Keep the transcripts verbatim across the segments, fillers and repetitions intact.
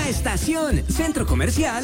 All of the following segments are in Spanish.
La Estación, Centro Comercial.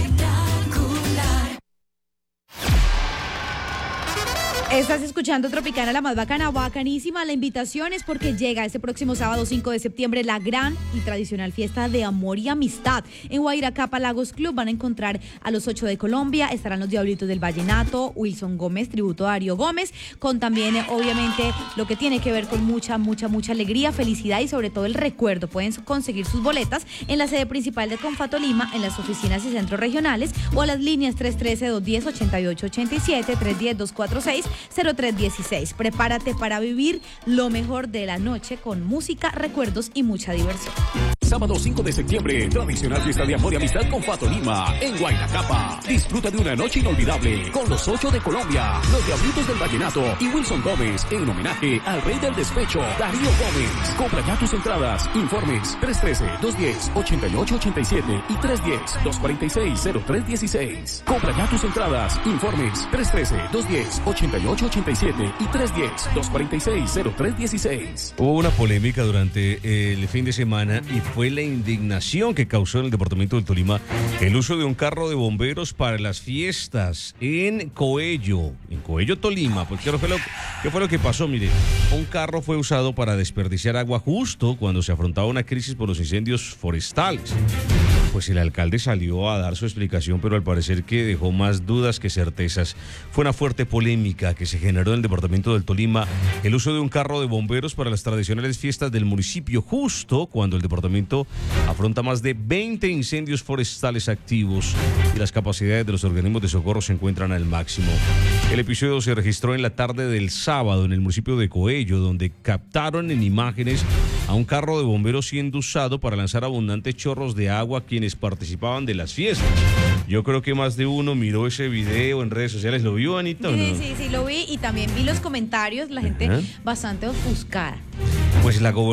Estás escuchando Tropicana, la más bacana, bacanísima. La invitación es porque llega este próximo sábado cinco de septiembre la gran y tradicional fiesta de amor y amistad. En Guairacapa Lagos Club van a encontrar a los ocho de Colombia, estarán los Diablitos del Vallenato, Wilson Gómez, tributo a Darío Gómez, con también obviamente lo que tiene que ver con mucha, mucha, mucha alegría, felicidad y sobre todo el recuerdo. Pueden conseguir sus boletas en la sede principal de Confatolima, en las oficinas y centros regionales o a las líneas tres uno tres, dos uno cero, ocho ocho ocho siete, tres uno cero, dos cuatro seis, cero tres uno seis. Prepárate para vivir lo mejor de la noche con música, recuerdos y mucha diversión. Sábado cinco de septiembre, tradicional fiesta de amor y amistad con Fatolima en Guaynacapa. Disfruta de una noche inolvidable con los ocho de Colombia, los Diablitos del Vallenato y Wilson Gómez en homenaje al rey del despecho, Darío Gómez. Compra ya tus entradas. Informes tres uno tres, dos uno cero, ocho ocho ocho siete y tres uno cero, dos cuatro seis, cero tres uno seis. Compra ya tus entradas. Informes tres uno tres, dos uno cero, ocho ocho ocho siete y tres uno cero, dos cuatro seis, cero tres uno seis. Hubo una polémica durante el fin de semana y fue la indignación que causó en el departamento del Tolima el uso de un carro de bomberos para las fiestas en Coello, en Coello, Tolima. Pues ¿qué fue lo, qué fue lo que pasó? Mire, un carro fue usado para desperdiciar agua justo cuando se afrontaba una crisis por los incendios forestales. Pues el alcalde salió a dar su explicación, pero al parecer que dejó más dudas que certezas. Fue una fuerte polémica que se generó en el departamento del Tolima el uso de un carro de bomberos para las tradicionales fiestas del municipio, justo cuando el departamento afronta más de veinte incendios forestales activos y las capacidades de los organismos de socorro se encuentran al máximo. El episodio se registró en la tarde del sábado en el municipio de Coello, donde captaron en imágenes a un carro de bomberos siendo usado para lanzar abundantes chorros de agua a quienes participaban de las fiestas. Yo creo que más de uno miró ese video en redes sociales. ¿Lo vio, Anita? Sí, ¿o no? sí, sí, lo vi y también vi los comentarios, la gente Ajá. bastante ofuscada. Pues la